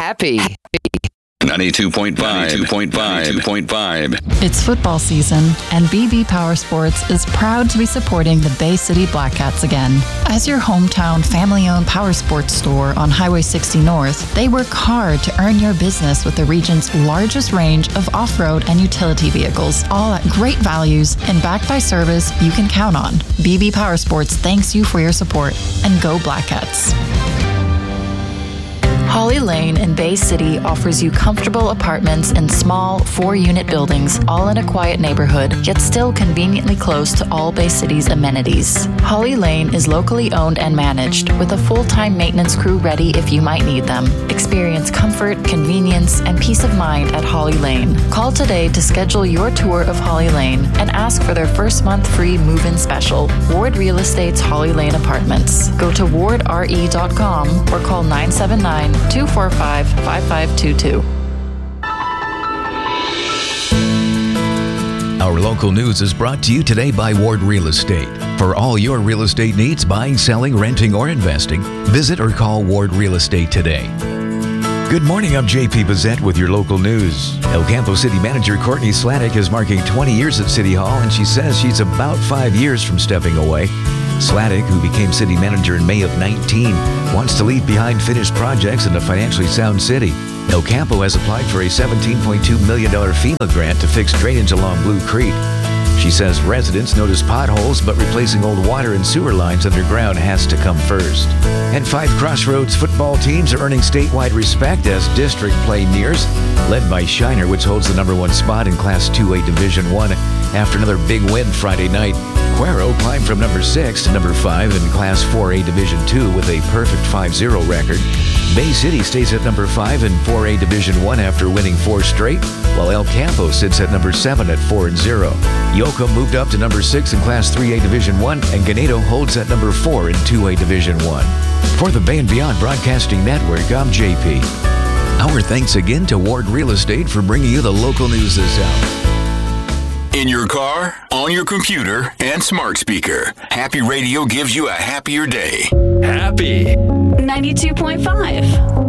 happy. 92.5. It's football season, and BB Power Sports is proud to be supporting the Bay City Blackcats again. As your hometown family-owned power sports store on Highway 60 North, they work hard to earn your business with the region's largest range of off-road and utility vehicles, all at great values and backed by service you can count on. BB Power Sports thanks you for your support, and go Blackcats. Holly Lane in Bay City offers you comfortable apartments in small 4-unit buildings, all in a quiet neighborhood, yet still conveniently close to all Bay City's amenities. Holly Lane is locally owned and managed, with a full-time maintenance crew ready if you might need them. Experience comfort, convenience, and peace of mind at Holly Lane. Call today to schedule your tour of Holly Lane and ask for their first month free move-in special. Ward Real Estate's Holly Lane Apartments. Go to wardre.com or call 979-245-5522. Our local news is brought to you today by Ward Real Estate. For all your real estate needs, buying, selling, renting, or investing, visit or call Ward Real Estate today. Good morning, I'm JP Bazette with your local news. El Campo City Manager Courtney Slatic is marking 20 years at City Hall, and she says she's about 5 years from stepping away. Slatic, who became city manager in May of 19, wants to leave behind finished projects in a financially sound city. El Campo has applied for a $17.2 million FEMA grant to fix drainage along Blue Creek. She says residents notice potholes, but replacing old water and sewer lines underground has to come first. And 5 Crossroads football teams are earning statewide respect as district play nears, led by Shiner, which holds the #1 spot in Class 2A Division I after another big win Friday night. Cuero climbed from number 6 to number 5 in Class 4A Division II with a perfect 5-0 record. Bay City stays at number 5 in 4A Division I after winning 4 straight, while El Campo sits at number 7 at 4-0. Yoakum moved up to number 6 in Class 3A Division I, and Ganado holds at number 4 in 2A Division I. For the Bay and Beyond Broadcasting Network, I'm JP. Our thanks again to Ward Real Estate for bringing you the local news this hour. In your car, on your computer, and smart speaker, Happy Radio gives you a happier day. Happy 92.5.